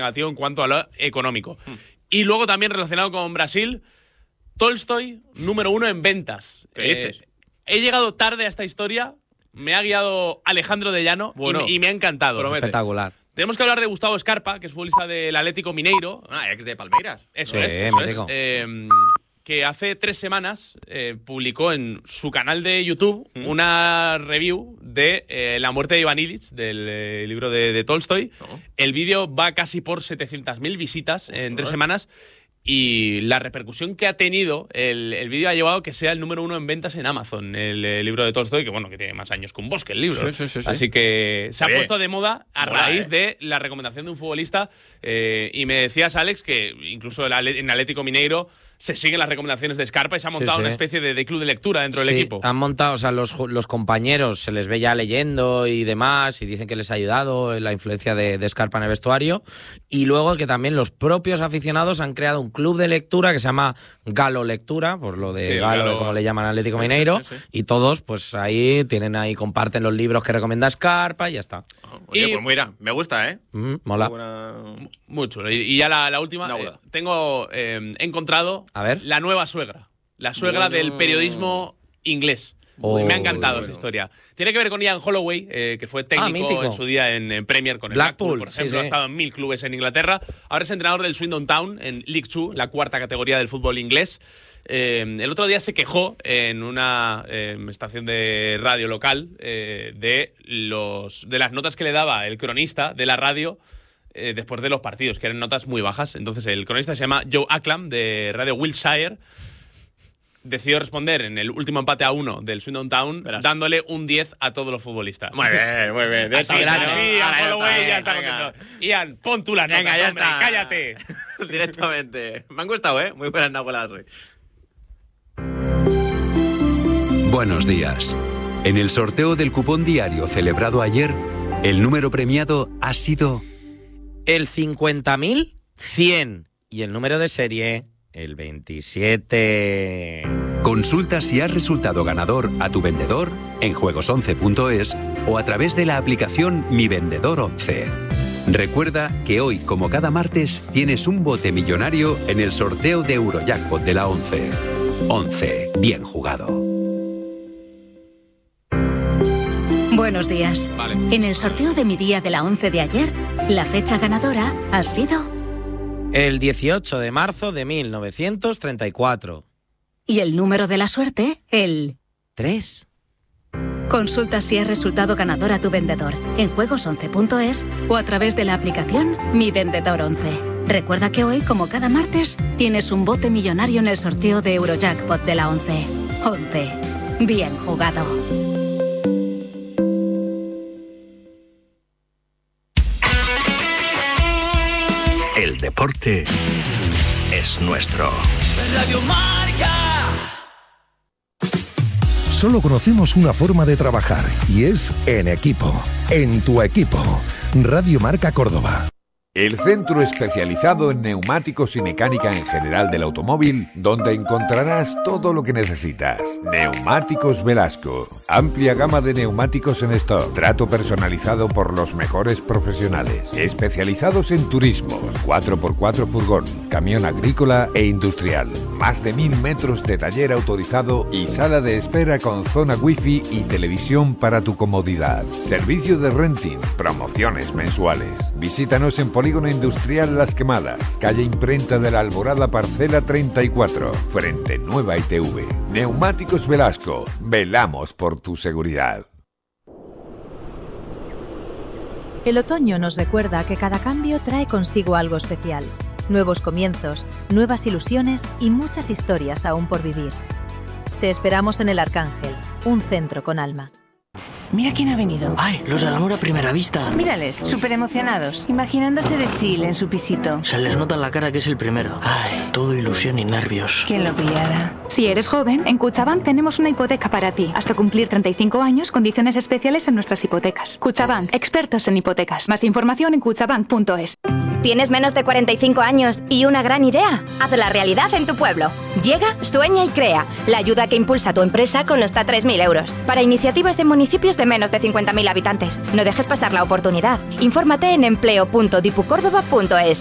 negativo en cuanto a lo económico. Y luego también relacionado con Brasil, Tolstoy, número 1 en ventas. ¿Qué dices? He llegado tarde a esta historia, me ha guiado Alejandro de Llano y me ha encantado. Promete. Espectacular. Tenemos que hablar de Gustavo Scarpa, que es futbolista del Atlético Mineiro. Ex de Palmeiras. Eso Sí, es. mítico. Que hace 3 semanas publicó en su canal de YouTube una review de La muerte de Iván Illich, del libro de Tolstoy. El vídeo va casi por 700.000 visitas en 3 semanas. Y la repercusión que ha tenido el vídeo ha llevado a que sea el número 1 en ventas en Amazon, el libro de Tolstoy, que tiene más años que un bosque el libro. Sí. Así que se ha puesto de moda a Mola, raíz de la recomendación de un futbolista. Y me decías, Alex, que incluso en Atlético Mineiro se siguen las recomendaciones de Scarpa y se ha montado una especie de club de lectura dentro del equipo. Han montado, o sea, los compañeros se les ve ya leyendo y demás, y dicen que les ha ayudado la influencia de Scarpa en el vestuario. Y luego que también los propios aficionados han creado un club de lectura que se llama Galo Lectura, por lo de Galo, como le llaman Atlético Mineiro, y todos, pues ahí comparten los libros que recomienda Scarpa y ya está. Oye, pues mira, me gusta, ¿eh? Mola. Mucho. Y ya la última, tengo encontrado la nueva suegra. La suegra del periodismo inglés. Me ha encantado esa historia. Tiene que ver con Ian Holloway, que fue técnico en su día en Premier con el Blackpool, por ejemplo. Ha estado en 1000 clubes en Inglaterra. Ahora es entrenador del Swindon Town en League 2, la 4ª categoría del fútbol inglés. El otro día se quejó en una estación de radio local de las notas que le daba el cronista de la radio después de los partidos, que eran notas muy bajas. Entonces el cronista se llama Joe Acklam, de Radio Wiltshire. Decidió responder en el último empate a 1 del Swindon Town, dándole un 10 a todos los futbolistas. Muy bien. Ya está contento. Ian, pon tú las notas, Venga, ya hombre, está. cállate. Directamente. Me han gustado, Muy buenas nagoladas hoy. Buenos días. En el sorteo del cupón diario celebrado ayer, el número premiado ha sido el 50.100 y el número de serie el 27. Consulta si has resultado ganador a tu vendedor en juegos11.es o a través de la aplicación Mi Vendedor 11. Recuerda que hoy, como cada martes, tienes un bote millonario en el sorteo de Eurojackpot de la 11. 11. Bien jugado. Buenos días. Vale. En el sorteo de mi día de la 11 de ayer, la fecha ganadora ha sido el 18 de marzo de 1934. Y el número de la suerte, el 3. Consulta si has resultado ganador a tu vendedor en juegos11.es o a través de la aplicación Mi Vendedor 11. Recuerda que hoy, como cada martes, tienes un bote millonario en el sorteo de Eurojackpot de la 11. 11. Bien jugado. El deporte es nuestro. Radio Marca. Solo conocemos una forma de trabajar y es en equipo. En tu equipo. Radio Marca Córdoba. El centro especializado en neumáticos y mecánica en general del automóvil, donde encontrarás todo lo que necesitas. Neumáticos Velasco. Amplia gama de neumáticos en stock. Trato personalizado por los mejores profesionales. Especializados en turismos, 4x4 furgón, camión agrícola e industrial. Más de 1000 metros de taller autorizado y sala de espera con zona wifi y televisión para tu comodidad. Servicio de renting, promociones mensuales. Visítanos en Polígono Industrial Las Quemadas, calle Imprenta de la Alborada, parcela 34, frente Nueva ITV. Neumáticos Velasco, velamos por tu seguridad. El otoño nos recuerda que cada cambio trae consigo algo especial. Nuevos comienzos, nuevas ilusiones y muchas historias aún por vivir. Te esperamos en El Arcángel, un centro con alma. Mira quién ha venido. ¡Ay! Los del amor a primera vista. Mírales, súper emocionados, imaginándose de chill en su pisito. Se les nota en la cara que es el primero. ¡Ay! Todo ilusión y nervios. ¿Quién lo pillara? Si eres joven, en Cuchabank tenemos una hipoteca para ti. Hasta cumplir 35 años, condiciones especiales en nuestras hipotecas. Cuchabank, expertos en hipotecas. Más información en cuchabank.es. ¿Tienes menos de 45 años y una gran idea? Hazla realidad en tu pueblo. Llega, sueña y crea. La ayuda que impulsa tu empresa con hasta 3.000 euros. Para iniciativas de municipios de menos de 50.000 habitantes. No dejes pasar la oportunidad. Infórmate en empleo.dipucórdoba.es.